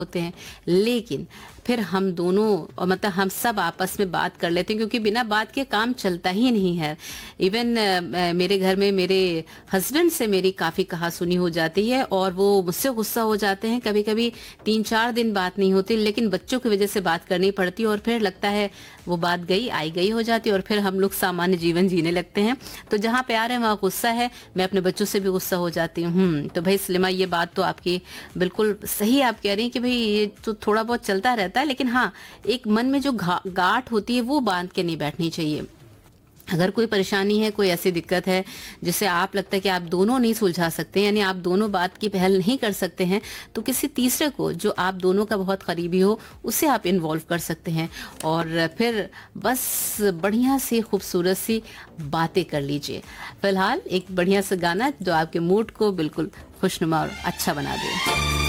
होते हैं, लेकिन फिर हम दोनों और मतलब हम सब आपस में बात कर लेते हैं, क्योंकि बिना बात के काम चलता ही नहीं है। इवन मेरे घर में मेरे हस्बैंड से मेरी काफ़ी कहा-सुनी हो जाती है और वो मुझसे गुस्सा हो जाते हैं। कभी-कभी 3-4 दिन बात नहीं होती, लेकिन बच्चों की वजह से बात करनी पड़ती है और फिर लगता है वो बात गई, आई गई हो जाती है और फिर हम लोग सामान्य जीवन जीने लगते हैं। तो जहाँ प्यार है वहाँ गुस्सा है, मैं अपने बच्चों से भी गुस्सा हो जाती हूँ। तो भाई सलीमा, ये बात तो आपकी बिल्कुल सही आप कह रही हैं कि भई ये तो थोड़ा बहुत चलता रहता है, लेकिन हाँ, एक मन में जो गाँठ होती है वो बाँध के नहीं बैठनी चाहिए। अगर कोई परेशानी है, कोई ऐसी दिक्कत है जिसे आप लगता है कि आप दोनों नहीं सुलझा सकते, यानी आप दोनों बात की पहल नहीं कर सकते हैं, तो किसी तीसरे को जो आप दोनों का बहुत करीबी हो उसे आप इन्वॉल्व कर सकते हैं और फिर बस बढ़िया सी खूबसूरत सी बातें कर लीजिए। फिलहाल एक बढ़िया सा गाना जो आपके मूड को बिल्कुल खुशनुमा और अच्छा बना दे।